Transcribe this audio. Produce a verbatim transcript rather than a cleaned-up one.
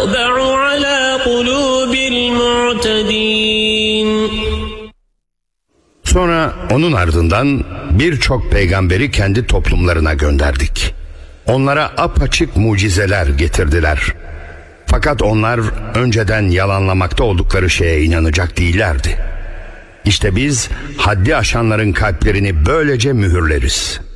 ونطبع على قلوب المعتدين. Sonra onun ardından birçok peygamberi kendi toplumlarına gönderdik. Onlara apaçık mucizeler getirdiler. Fakat onlar önceden yalanlamakta oldukları şeye inanacak değillerdi. İşte biz haddi aşanların kalplerini böylece mühürleriz.